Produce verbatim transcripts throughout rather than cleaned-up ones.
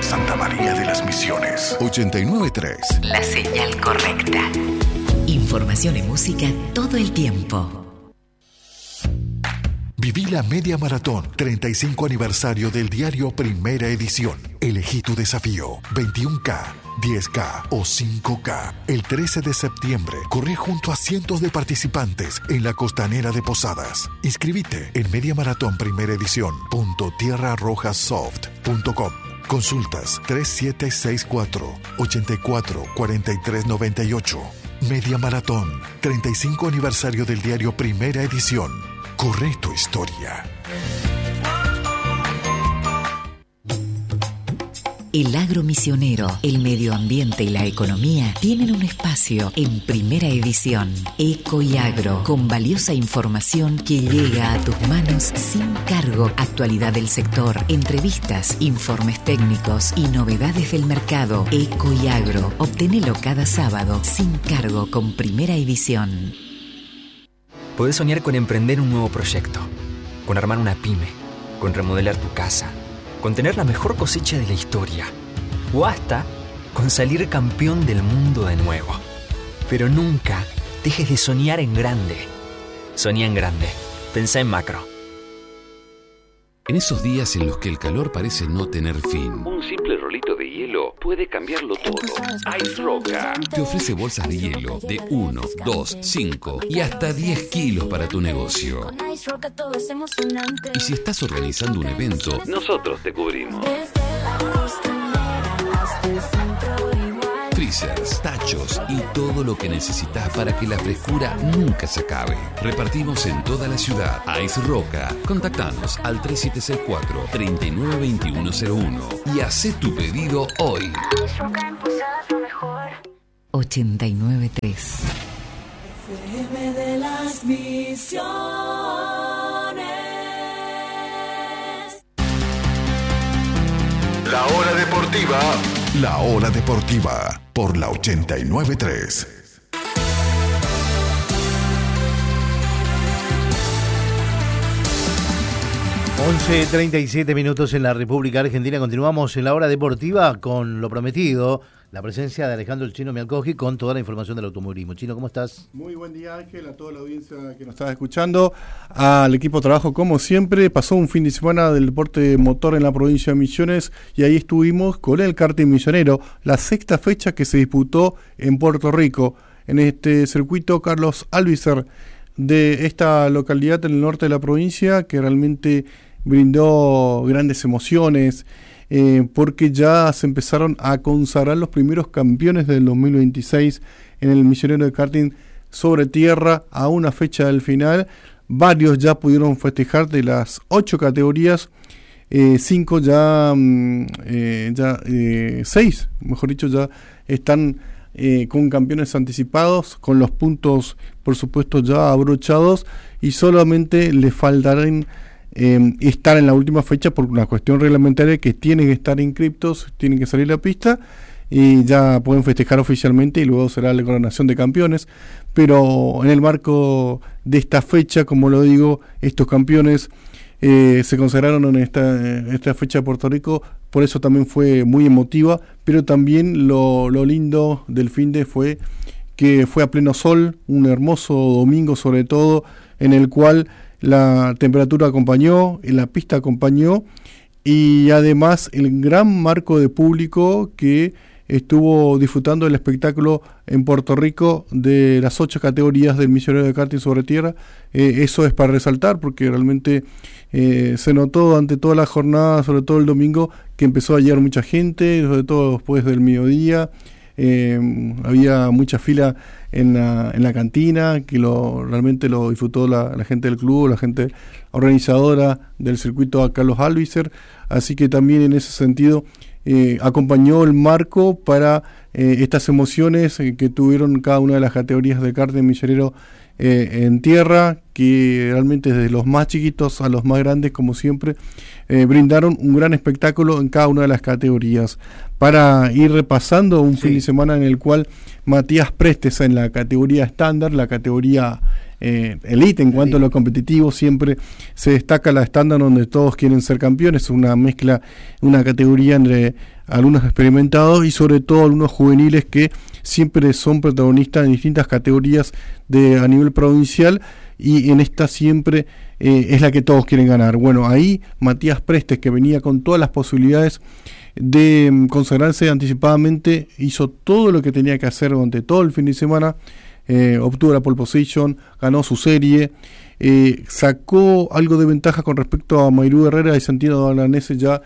Santa María de las Misiones. ochenta y nueve punto tres. La señal correcta. Información y música todo el tiempo. Viví la Media Maratón, treinta y cinco aniversario del diario Primera Edición. Elegí tu desafío, veintiuno K, diez K o cinco K. El trece de septiembre, corre junto a cientos de participantes en la costanera de Posadas. Inscribite en media maratón primera edición punto tierra roja soft punto com. Consultas tres siete seis cuatro, ocho cuatro, cuatro tres nueve ocho. Media Maratón, treinta y cinco aniversario del diario Primera Edición. Corre tu historia. El agro misionero, el medio ambiente y la economía tienen un espacio en Primera Edición. Eco y Agro, con valiosa información que llega a tus manos sin cargo. Actualidad del sector, entrevistas, informes técnicos y novedades del mercado. Eco y Agro, obtenelo cada sábado sin cargo con Primera Edición. Podés soñar con emprender un nuevo proyecto, con armar una pyme, con remodelar tu casa, con tener la mejor cosecha de la historia, o hasta con salir campeón del mundo de nuevo. Pero nunca dejes de soñar en grande. Soñá en grande. Pensá en macro. En esos días en los que el calor parece no tener fin, un simple rolito de hielo puede cambiarlo todo. Ice Roca te ofrece bolsas de hielo de uno, dos, cinco y hasta diez kilos para tu negocio. Y si estás organizando un evento, nosotros te cubrimos. Freezers, tachos y todo lo que necesitas para que la frescura nunca se acabe. Repartimos en toda la ciudad. Ice Roca. Contactanos al tres siete seis cuatro, tres nueve dos uno cero uno y hacé tu pedido hoy. ochenta y nueve punto tres. F M de las Misiones. La hora deportiva. La hora deportiva por la ochenta y nueve punto tres. once treinta y siete minutos en la República Argentina. Continuamos en la hora deportiva con lo prometido, la presencia de Alejandro el Chino Mialcoji con toda la información del automovilismo. Chino, ¿cómo estás? Muy buen día, Ángel, a toda la audiencia que nos está escuchando, al equipo de trabajo como siempre. Pasó un fin de semana del deporte motor en la provincia de Misiones y ahí estuvimos con el karting misionero, la sexta fecha que se disputó en Puerto Rico, en este circuito Carlos Albizer de esta localidad en el norte de la provincia, que realmente brindó grandes emociones, eh, porque ya se empezaron a consagrar los primeros campeones del dos mil veintiséis en el misionero de karting sobre tierra a una fecha del final. Varios ya pudieron festejar de las ocho categorías, eh, cinco ya, eh, ya eh, seis, mejor dicho, ya están eh, con campeones anticipados, con los puntos, por supuesto, ya abrochados, y solamente le faltarán Eh, estar en la última fecha por una cuestión reglamentaria que tienen que estar inscriptos, tienen que salir a la pista y ya pueden festejar oficialmente y luego será la coronación de campeones. Pero en el marco de esta fecha, como lo digo, estos campeones eh, se consagraron en esta, en esta fecha de Puerto Rico, por eso también fue muy emotiva, pero también lo, lo lindo del finde fue que fue a pleno sol, un hermoso domingo sobre todo, en el cual la temperatura acompañó, la pista acompañó y además el gran marco de público que estuvo disfrutando del espectáculo en Puerto Rico de las ocho categorías del misionero de karting sobre tierra. Eh, eso es para resaltar porque realmente eh, se notó durante toda la jornada, sobre todo el domingo, que empezó a llegar mucha gente, sobre todo después del mediodía. Eh, había mucha fila en la, en la cantina, que lo realmente lo disfrutó la, la gente del club, la gente organizadora del circuito a Carlos Albizer, así que también en ese sentido eh, acompañó el marco para eh, estas emociones eh, que tuvieron cada una de las categorías de karting misionero eh, en tierra, que realmente desde los más chiquitos a los más grandes, como siempre, eh, brindaron un gran espectáculo en cada una de las categorías. Para ir repasando un sí. fin de semana en el cual Matías Prestes en la categoría estándar, la categoría eh, elite en cuanto a lo competitivo. Siempre se destaca la estándar donde todos quieren ser campeones, una mezcla, una categoría entre alumnos experimentados y sobre todo alumnos juveniles que siempre son protagonistas en distintas categorías de a nivel provincial, y en esta siempre eh, es la que todos quieren ganar. Bueno, ahí Matías Prestes, que venía con todas las posibilidades de um, consagrarse anticipadamente, hizo todo lo que tenía que hacer durante todo el fin de semana, eh, obtuvo la pole position, ganó su serie, eh, sacó algo de ventaja con respecto a Mayrú Herrera y Santino Dalanese ya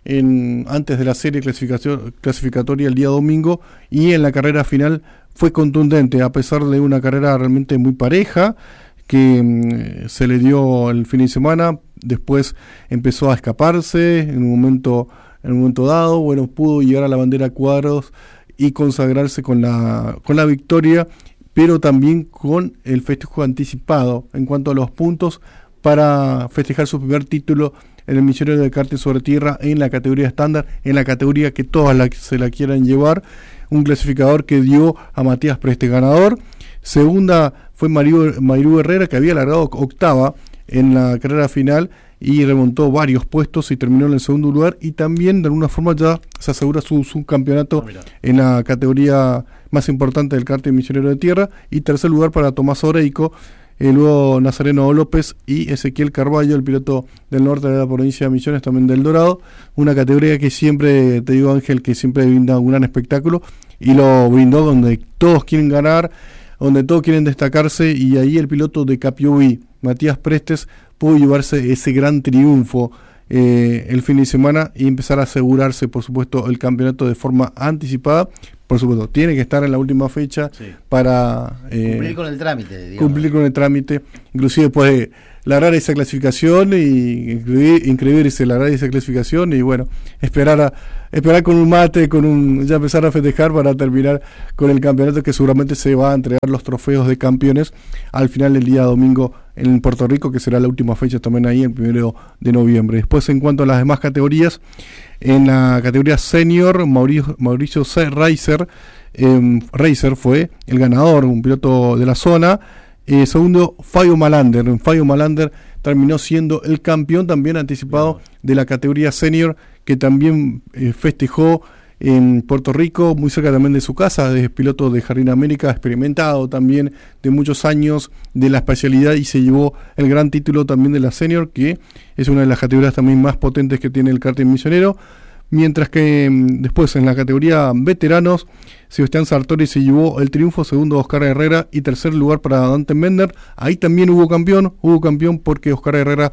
en, antes de la serie clasificación, clasificatoria el día domingo, y en la carrera final fue contundente, a pesar de una carrera realmente muy pareja que um, se le dio el fin de semana. Después empezó a escaparse en un momento en un momento dado, bueno, pudo llegar a la bandera cuadros y consagrarse con la con la victoria, pero también con el festejo anticipado en cuanto a los puntos para festejar su primer título en el Misionero de Karting sobre Tierra en la categoría estándar, en la categoría que todas la, se la quieran llevar. Un clasificador que dio a Matías Prestes ganador. Segunda fue Mayrú Herrera, que había largado octava en la carrera final y remontó varios puestos y terminó en el segundo lugar, y también de alguna forma ya se asegura su subcampeonato oh, en la categoría más importante del karting Misionero de Tierra. Y tercer lugar para Tomás Oreico, eh, luego Nazareno López y Ezequiel Carballo, el piloto del norte de la provincia de Misiones, también del Dorado. Una categoría que siempre, te digo Ángel, que siempre brinda un gran espectáculo, y lo brindó donde todos quieren ganar, donde todos quieren destacarse, y ahí el piloto de Capiobí, Matías Prestes, pudo llevarse ese gran triunfo eh, el fin de semana y empezar a asegurarse, por supuesto, el campeonato de forma anticipada. Por supuesto, tiene que estar en la última fecha sí. para eh, cumplir con el trámite, digamos. Cumplir con el trámite, inclusive puede lograr esa clasificación y inscribir, inscribirse, lograr esa clasificación y bueno, esperar a esperar con un mate, con un ya empezar a festejar para terminar con el campeonato, que seguramente se va a entregar los trofeos de campeones al final del día domingo en Puerto Rico, que será la última fecha también ahí, el primero de noviembre. Después, en cuanto a las demás categorías, en la categoría senior, Mauricio, Mauricio C. Reiser, eh, Reiser fue el ganador, un piloto de la zona. Eh, segundo, Fabio Malander. Fabio Malander terminó siendo el campeón también anticipado de la categoría senior, que también eh, festejó en Puerto Rico, muy cerca también de su casa. Es piloto de Jardín América, experimentado también de muchos años de la especialidad, y se llevó el gran título también de la senior, que es una de las categorías también más potentes que tiene el karting misionero. Mientras que después en la categoría veteranos, Sebastián Sartori se llevó el triunfo, segundo Oscar Herrera y tercer lugar para Dante Mender. Ahí también hubo campeón, hubo campeón porque Oscar Herrera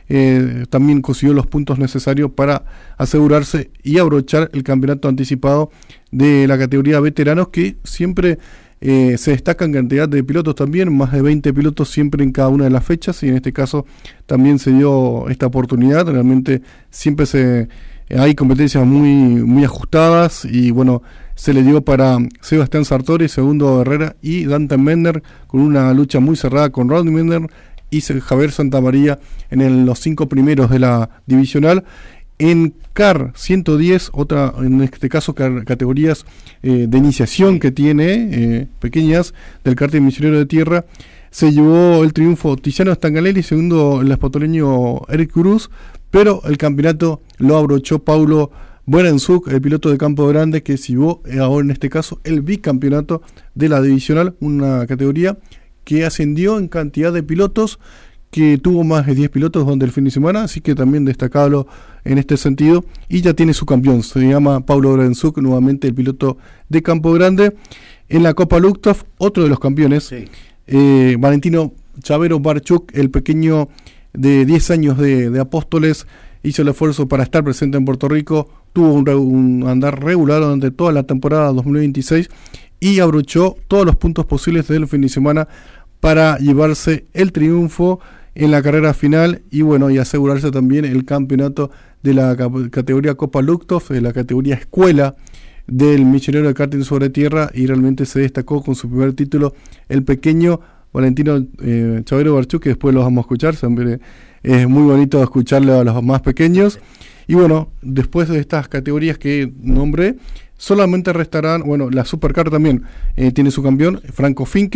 eh, también consiguió los puntos necesarios para asegurarse y abrochar el campeonato anticipado de la categoría veteranos, que siempre eh, se destacan cantidad de pilotos también, más de veinte pilotos siempre en cada una de las fechas, y en este caso también se dio esta oportunidad. Realmente siempre se... hay competencias muy muy ajustadas, y bueno, se le dio para Sebastián Sartori, segundo Herrera, y Dante Mender, con una lucha muy cerrada con Rodney Mender y Javier Santamaría en el, los cinco primeros de la divisional. En C A R ciento diez, otra, en este caso categorías eh, de iniciación que tiene, eh, pequeñas, del karting misionero de tierra, se llevó el triunfo Tiziano Stanganelli, segundo el espotoleño Eric Cruz, pero el campeonato lo abrochó Paulo Buenenzuk, el piloto de Campo Grande, que se llevó ahora en este caso el bicampeonato de la divisional, una categoría que ascendió en cantidad de pilotos, que tuvo más de diez pilotos donde el fin de semana, así que también destacable en este sentido, y ya tiene su campeón, se llama Paulo Buenenzuk, nuevamente el piloto de Campo Grande. En la Copa Luchthof, otro de los campeones, sí. eh, Valentino Chavero Barchuk, el pequeño de diez años de, de Apóstoles, hizo el esfuerzo para estar presente en Puerto Rico, tuvo un, un andar regular durante toda la temporada dos mil veintiséis y abrochó todos los puntos posibles del fin de semana para llevarse el triunfo en la carrera final y bueno, y asegurarse también el campeonato de la categoría Copa Luchthof, de la categoría escuela del Misionero de Karting sobre Tierra, y realmente se destacó con su primer título el pequeño Valentino eh, Chavero Barchuk, que después los vamos a escuchar, siempre es muy bonito escucharle a los más pequeños. Y bueno, después de estas categorías que nombré, solamente restarán, bueno, la Supercar también eh, tiene su campeón, Franco Finke,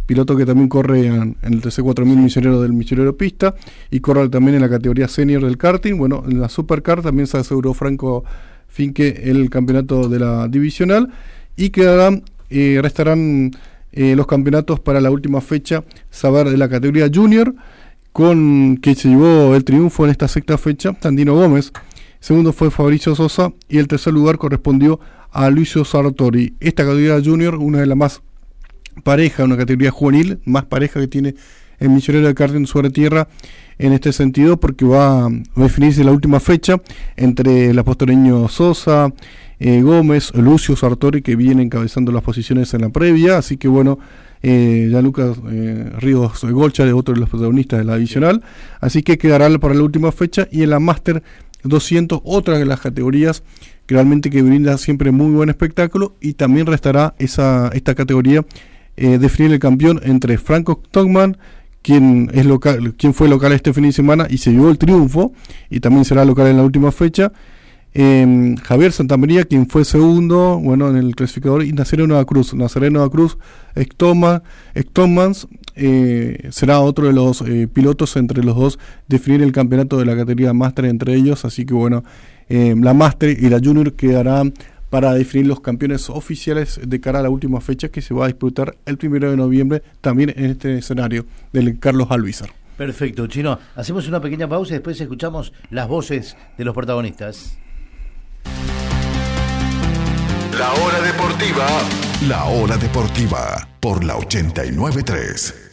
piloto que también corre en, en el T C cuatro mil misionero del Misionero Pista y corre también en la categoría senior del karting. Bueno, en la Supercar también se aseguró Franco Finke el campeonato de la divisional y quedarán, eh, restarán eh, los campeonatos para la última fecha, saber de la categoría junior, con que se llevó el triunfo en esta sexta fecha, Sandino Gómez. Segundo fue Fabricio Sosa y el tercer lugar correspondió a Lucio Sartori. Esta categoría junior, una de las más pareja, una categoría juvenil, más pareja que tiene el Misionero de Karting sobre tierra en este sentido, porque va a definirse la última fecha entre el apostoreño Sosa, eh, Gómez, Lucio Sartori, que viene encabezando las posiciones en la previa, así que bueno, eh, Gianluca eh, Ríos Golcha es otro de los protagonistas de la divisional, así que quedará para la última fecha. Y en la Master doscientos, otra de las categorías que realmente que brinda siempre muy buen espectáculo, y también restará esa esta categoría eh, definir el campeón entre Franco Stockman, quien es local, quien fue local este fin de semana y se llevó el triunfo, y también será local en la última fecha, eh, Javier Santamaría, quien fue segundo, bueno, en el clasificador, y Nazareno Nueva Cruz, Nazareno Nueva Cruz, Stockmans, eh, será otro de los eh, pilotos entre los dos, definir el campeonato de la categoría Master entre ellos, así que bueno, eh, la Master y la Junior quedarán para definir los campeones oficiales de cara a la última fecha, que se va a disputar el primero de noviembre, también en este escenario del Carlos Alvízar. Perfecto, Chino. Hacemos una pequeña pausa y después escuchamos las voces de los protagonistas. La hora deportiva. La hora deportiva por la ochenta y nueve punto tres.